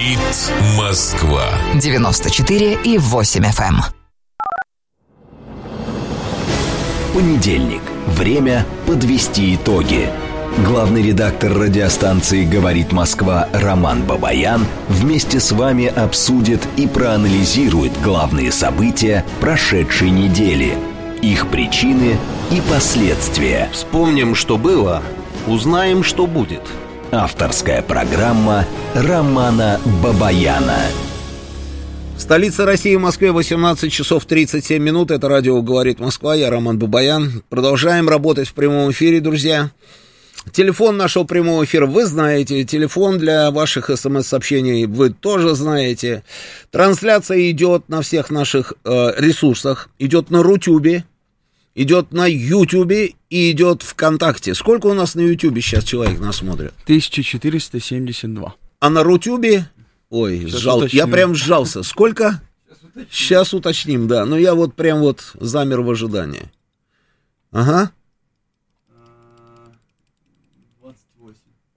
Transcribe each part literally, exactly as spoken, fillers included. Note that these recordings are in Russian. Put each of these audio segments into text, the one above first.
Говорит Москва. девяносто четыре и восемь эф эм. Понедельник. Время подвести итоги. Главный редактор радиостанции «Говорит Москва» Роман Бабаян вместе с вами обсудит и проанализирует главные события прошедшей недели, их причины и последствия. Вспомним, что было, узнаем, что будет. Авторская программа Романа Бабаяна. В столице России, в Москве, восемнадцать часов тридцать семь минут. Это радио «Говорит Москва». Я Роман Бабаян. Продолжаем работать в прямом эфире, друзья. Телефон нашего прямого эфира вы знаете. Телефон для ваших смс-сообщений вы тоже знаете. Трансляция идет на всех наших э, ресурсах. Идет на Рутюбе, идет на Ютубе и идет ВКонтакте. Сколько у нас на Ютубе сейчас человек нас смотрит? тысяча четыреста семьдесят два. А на Рутюбе? Ой, Сейчас сжал, уточним. я прям сжался. Сколько? Сейчас уточним, да. Но я вот прям вот замер в ожидании. Ага. двадцать восемь.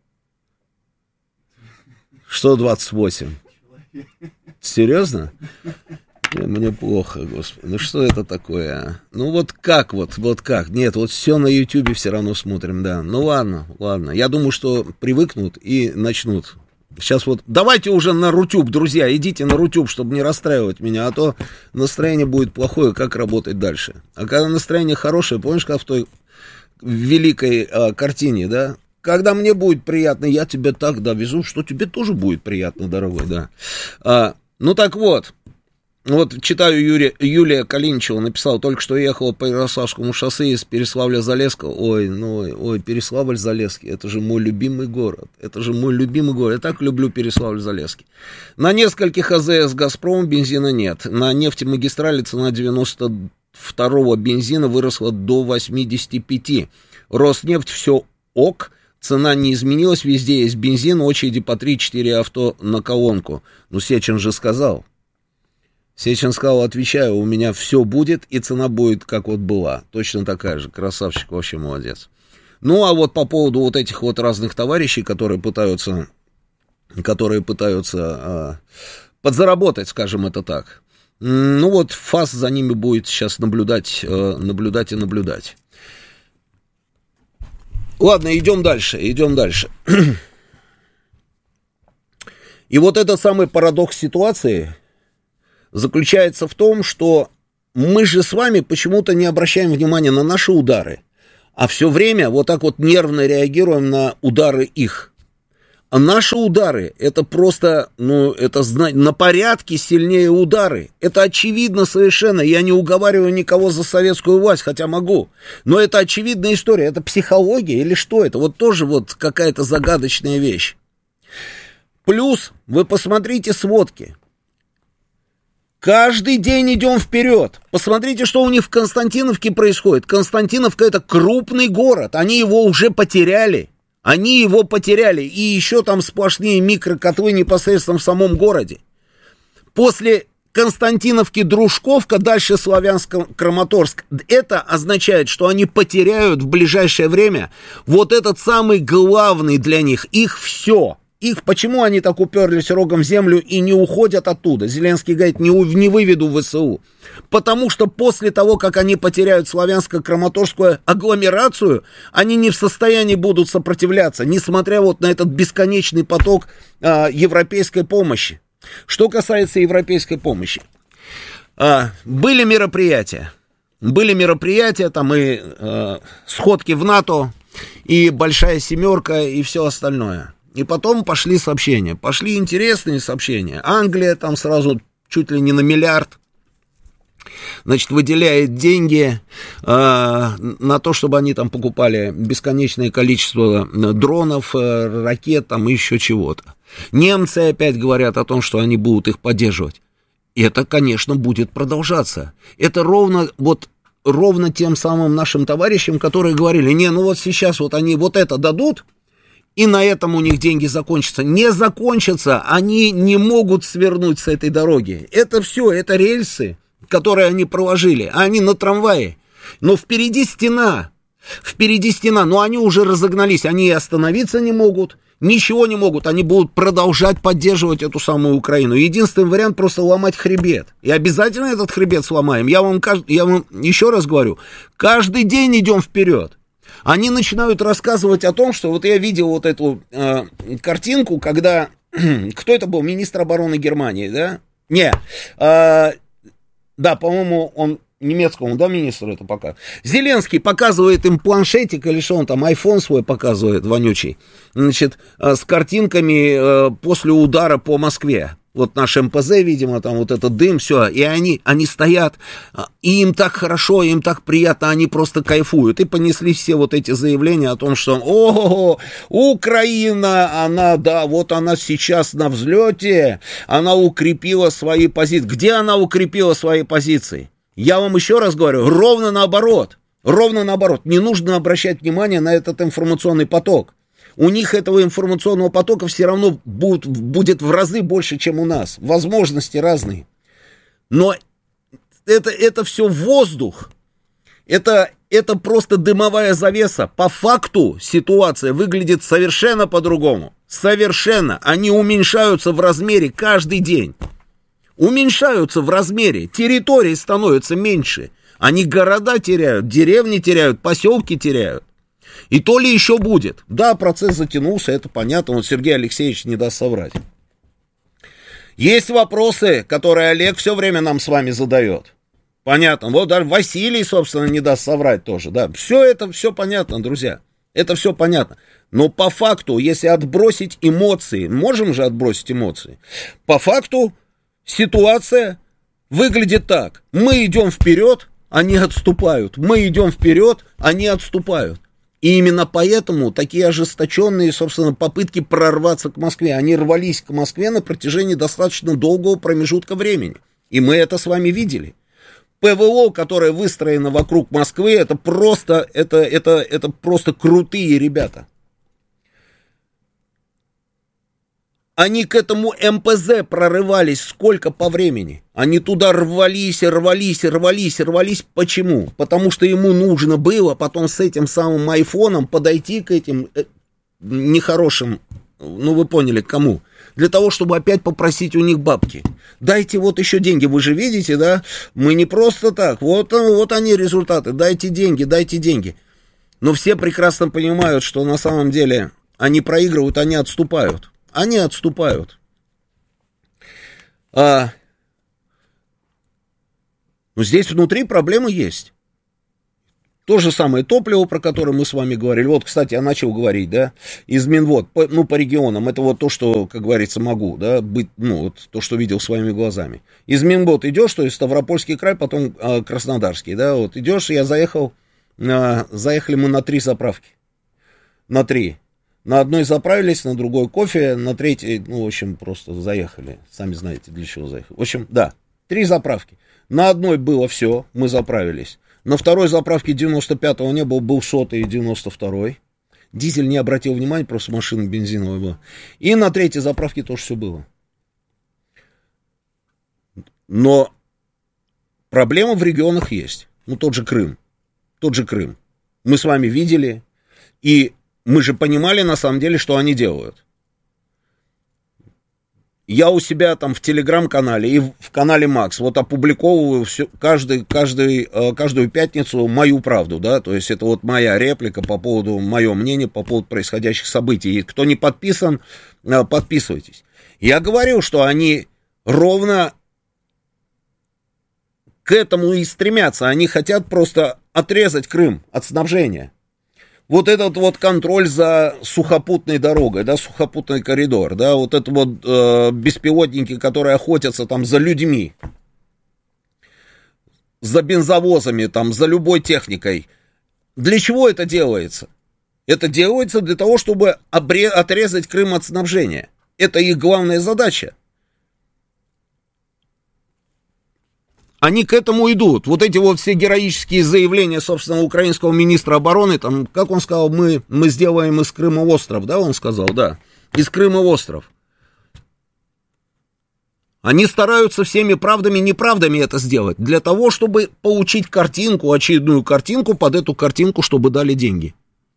Что двадцать восемь? Серьезно? Мне плохо, господи. Ну что это такое, а? Ну вот как вот, вот как? Нет, вот все на Ютубе все равно смотрим, да. Ну ладно, ладно. Я думаю, что привыкнут и начнут. Сейчас вот, давайте уже на Рутюб, друзья, идите на Рутюб, чтобы не расстраивать меня, а то настроение будет плохое, как работать дальше. А когда настроение хорошее, помнишь, как в той великой а, картине, да? Когда мне будет приятно, я тебе так довезу, что тебе тоже будет приятно, дорогой, да. А, ну так вот. Вот читаю, Юрия, Юлия Калиничева написала, только что ехала по Ярославскому шоссе из Переславля-Залесского. Ой, ну, ой, Переславль-Залесский, это же мой любимый город, это же мой любимый город, я так люблю Переславль-Залесский. На нескольких АЗС «Газпром» бензина нет, на нефтемагистрали цена девяносто второго бензина выросла до восемьдесят пять. Роснефть все ок, цена не изменилась, везде есть бензин, очереди по три-четыре авто на колонку. Ну, Сечин же сказал. Сечин сказал, отвечаю, у меня все будет, и цена будет, как вот была. Точно такая же. Красавчик, вообще молодец. Ну, а вот по поводу вот этих вот разных товарищей, которые пытаются, которые пытаются а, подзаработать, скажем это так. Ну, вот ФАС за ними будет сейчас наблюдать, а, наблюдать и наблюдать. Ладно, идем дальше, идем дальше. И вот этот самый парадокс ситуации заключается в том, что мы же с вами почему-то не обращаем внимания на наши удары, а все время вот так вот нервно реагируем на удары их. А наши удары, это просто, ну, это на порядке сильнее удары. Это очевидно совершенно. Я не уговариваю никого за советскую власть, хотя могу. Но это очевидная история. Это психология или что это? Вот тоже вот какая-то загадочная вещь. Плюс вы посмотрите сводки. Каждый день идем вперед. Посмотрите, что у них в Константиновке происходит. Константиновка — это крупный город. Они его уже потеряли. Они его потеряли. И еще там сплошные микрокотлы непосредственно в самом городе. После Константиновки Дружковка, дальше Славянск-Краматорск. Это означает, что они потеряют в ближайшее время вот этот самый главный для них, их все. Их, почему они так уперлись рогом в землю и не уходят оттуда? Зеленский говорит, не, не выведу в ВСУ. Потому что после того, как они потеряют славянско-краматорскую агломерацию, они не в состоянии будут сопротивляться, несмотря вот на этот бесконечный поток а, европейской помощи. Что касается европейской помощи. А, были мероприятия. Были мероприятия, там и а, сходки в НАТО, и большая семерка, и все остальное. И потом пошли сообщения, пошли интересные сообщения. Англия там сразу чуть ли не на миллиард, значит, выделяет деньги э, на то, чтобы они там покупали бесконечное количество дронов, э, ракет, там и еще чего-то. Немцы опять говорят о том, что они будут их поддерживать. И это, конечно, будет продолжаться. Это ровно вот... ровно тем самым нашим товарищам, которые говорили, не, ну вот сейчас вот они вот это дадут, и на этом у них деньги закончатся. Не закончатся, они не могут свернуть с этой дороги. Это все, это рельсы, которые они проложили, а они на трамвае. Но впереди стена. Впереди стена, но они уже разогнались, они и остановиться не могут, ничего не могут, они будут продолжать поддерживать эту самую Украину. Единственный вариант просто ломать хребет. И обязательно этот хребет сломаем. Я вам, я вам еще раз говорю, каждый день идем вперед. Они начинают рассказывать о том, что вот я видел вот эту э, картинку, когда, кто это был, министр обороны Германии, да? Не, э, да, по-моему, он немецкому, да, министру это пока. Зеленский показывает им планшетик или что он там, айфон свой показывает, вонючий, значит, с картинками после удара по Москве. Вот наш эм пэ зэ, видимо, там вот этот дым, все, и они, они стоят, и им так хорошо, им так приятно, они просто кайфуют. И понесли все вот эти заявления о том, что, о, Украина, она, да, вот она сейчас на взлете, она укрепила свои позиции. Где она укрепила свои позиции? Я вам еще раз говорю, ровно наоборот, ровно наоборот, не нужно обращать внимание на этот информационный поток. У них этого информационного потока все равно будет, будет в разы больше, чем у нас. Возможности разные. Но это, это все воздух. Это, это просто дымовая завеса. По факту ситуация выглядит совершенно по-другому. Совершенно. Они уменьшаются в размере каждый день. Уменьшаются в размере. Территории становятся меньше. Они города теряют, деревни теряют, поселки теряют. И то ли еще будет. Да, процесс затянулся, это понятно. Вот Сергей Алексеевич не даст соврать. Есть вопросы, которые Олег все время нам с вами задает. Понятно. Вот даже Василий, собственно, не даст соврать тоже. Да, все это, все понятно, друзья. Это все понятно. Но по факту, если отбросить эмоции, можем же отбросить эмоции, по факту ситуация выглядит так. Мы идем вперед, они отступают. Мы идем вперед, они отступают. И именно поэтому такие ожесточенные, собственно, попытки прорваться к Москве. Они рвались к Москве на протяжении достаточно долгого промежутка времени. И мы это с вами видели. ПВО, которое выстроено вокруг Москвы, это просто, это, это, это просто крутые ребята. Они к этому эм пэ зэ прорывались сколько по времени? Они туда рвались, рвались, рвались, рвались. Почему? Потому что ему нужно было потом с этим самым айфоном подойти к этим э, нехорошим, ну вы поняли, к кому? Для того, чтобы опять попросить у них бабки. Дайте вот еще деньги, вы же видите, да? Мы не просто так, вот, вот они результаты, дайте деньги, дайте деньги. Но все прекрасно понимают, что на самом деле они проигрывают, они отступают. Они отступают. А, но здесь внутри проблемы есть. То же самое топливо, про которое мы с вами говорили. Вот, кстати, я начал говорить, да, из Минвод, по, ну, по регионам. Это вот то, что, как говорится, могу, да, быть, ну, вот то, что видел своими глазами. Из Минвод идешь, то есть Ставропольский край, потом а, Краснодарский, да, вот идешь, я заехал, а, заехали мы на три заправки. На три. На одной заправились, на другой кофе, на третьей, ну, в общем, просто заехали. Сами знаете, для чего заехали. В общем, да, три заправки. На одной было все, мы заправились. На второй заправке девяносто пятого не было, был сотый и девяносто второй. Дизель не обратил внимания, просто машина бензиновая была. И на третьей заправке тоже все было. Но проблема в регионах есть. Ну, тот же Крым. Тот же Крым. Мы с вами видели, и мы же понимали, на самом деле, что они делают. Я у себя там в телеграм-канале и в канале Макс вот опубликовываю все, каждый, каждый, каждую пятницу мою правду, да, то есть это вот моя реплика по поводу, мое мнение по поводу происходящих событий. И кто не подписан, подписывайтесь. Я говорил, что они ровно к этому и стремятся. Они хотят просто отрезать Крым от снабжения. Вот этот вот контроль за сухопутной дорогой, да, сухопутный коридор, да, вот это вот э, беспилотники, которые охотятся там за людьми, за бензовозами, там, за любой техникой. Для чего это делается? Это делается для того, чтобы обре- отрезать Крым от снабжения. Это их главная задача. Они к этому идут. Вот эти вот все героические заявления, собственно, украинского министра обороны, там, как он сказал, мы, мы сделаем из Крыма остров, да, он сказал, да, из Крыма остров. Они стараются всеми правдами и неправдами это сделать, для того, чтобы получить картинку, очередную картинку, под эту картинку, чтобы дали деньги.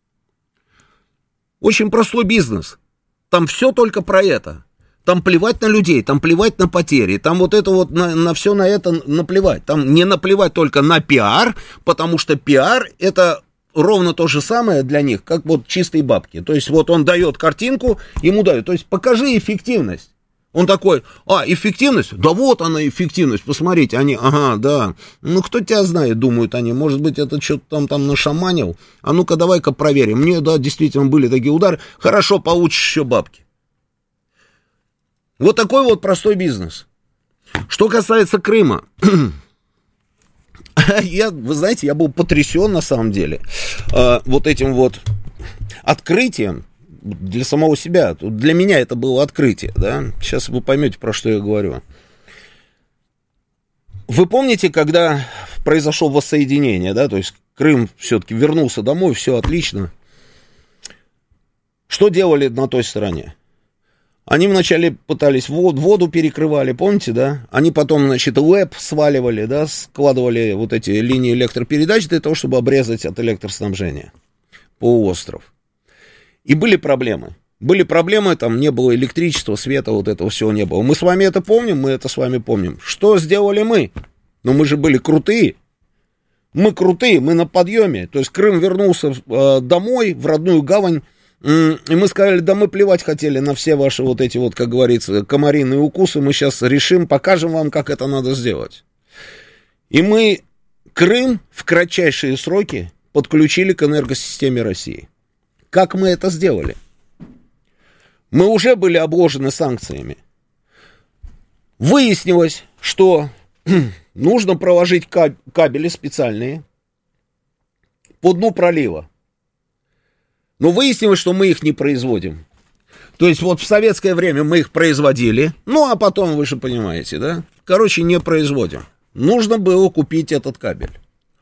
Очень простой бизнес. Там все только про это. Там плевать на людей, там плевать на потери, там вот это вот, на, на все на это наплевать. Там не наплевать только на пиар, потому что пиар это ровно то же самое для них, как вот чистые бабки. То есть вот он дает картинку, ему дают. То есть покажи эффективность. Он такой, а, эффективность? Да вот она эффективность, посмотрите, они, ага, да, ну кто тебя знает, думают они, может быть это что-то там, там нашаманил, а ну-ка давай-ка проверим, мне, да, действительно были такие удары, хорошо, получишь еще бабки. Вот такой вот простой бизнес. Что касается Крыма, я, вы знаете, я был потрясен на самом деле вот этим вот открытием. Для самого себя, для меня это было открытие, да, сейчас вы поймете, про что я говорю. Вы помните, когда произошло воссоединение, да, то есть Крым все-таки вернулся домой, все отлично. Что делали на той стороне? Они вначале пытались воду, воду перекрывали, помните, да? Они потом, значит, ЛЭП сваливали, да, складывали вот эти линии электропередач для того, чтобы обрезать от электроснабжения полуостров. И были проблемы. Были проблемы, там не было электричества, света, вот этого всего не было. Мы с вами это помним, мы это с вами помним. Что сделали мы? Ну, мы же были крутые. Мы крутые, мы на подъеме. То есть Крым вернулся э, домой, в родную гавань. Э, и мы сказали, да мы плевать хотели на все ваши вот эти вот, как говорится, комариные укусы. Мы сейчас решим, покажем вам, как это надо сделать. И мы Крым в кратчайшие сроки подключили к энергосистеме России. Как мы это сделали? Мы уже были обложены санкциями. Выяснилось, что нужно проложить кабели специальные по дну пролива. Но выяснилось, что мы их не производим. То есть вот в советское время мы их производили, ну а потом, вы же понимаете, да? Короче, не производим. Нужно было купить этот кабель.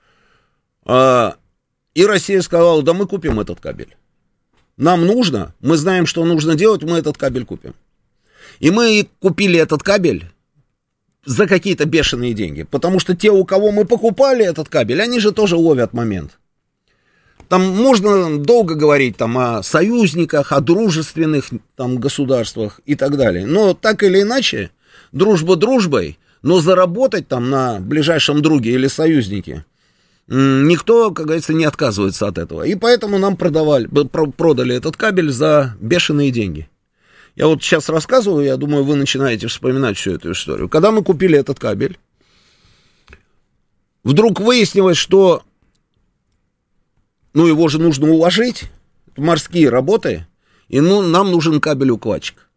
И Россия сказала, да мы купим этот кабель. Нам нужно, мы знаем, что нужно делать, мы этот кабель купим. И мы купили этот кабель за какие-то бешеные деньги. Потому что те, у кого мы покупали этот кабель, они же тоже ловят момент. Там можно долго говорить там, о союзниках, о дружественных там, государствах и так далее. Но так или иначе, дружба дружбой, но заработать там на ближайшем друге или союзнике никто, как говорится, не отказывается от этого. И поэтому нам продавали, продали этот кабель за бешеные деньги. Я вот сейчас рассказываю, я думаю, вы начинаете вспоминать всю эту историю. Когда мы купили этот кабель, вдруг выяснилось, что ну, его же нужно уложить, морские работы, и ну, нам нужен кабель-укладчик.